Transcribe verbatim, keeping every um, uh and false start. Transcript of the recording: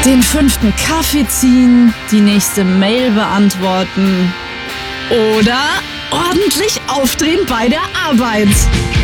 Den fünften Kaffee ziehen, die nächste Mail beantworten oder ordentlich aufdrehen bei der Arbeit.